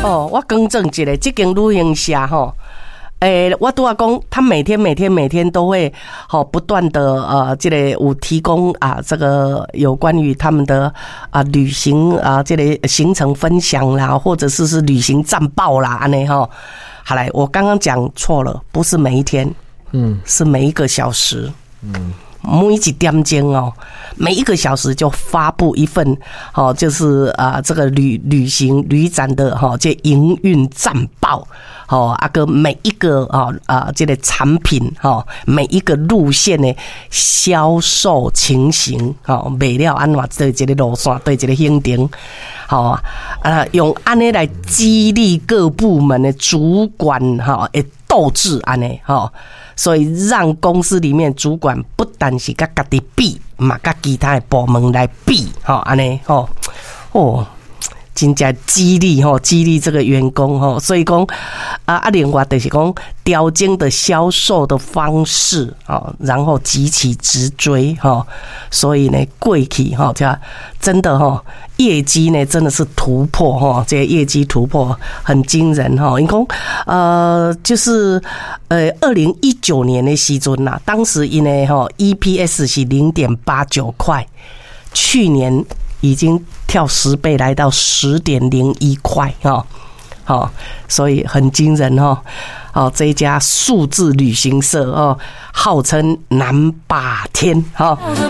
哦，我更正一下，这间旅行社吼。我都要讲，他每天都会不断的这个有提供这个有关于他们的旅行这个行程分享啦，或者是旅行战报啦，安尼哈。好来，我刚刚讲错了，不是每一天，是每一个小时，每一点钟哦，每一个小时就发布一份就是这个旅行旅展的这营运战报。个每一个这个产品每一个路线的销售情形卖了安怎对这个路线对这个行程用安尼来激励各部门的主管的斗志安尼所以让公司里面主管不但是跟自己比，嘛跟其他的部门来比安尼真正激励这个员工所以讲另外就是讲调整的销售的方式然后急起直追所以呢过去真的业绩呢真的是突破这个业绩突破很惊人因为就是2019年的时阵啦，当时因为EPS 是 0.89 块，去年已经跳10倍来到 10.01 块所以很惊人这一家数字旅行社号称南霸天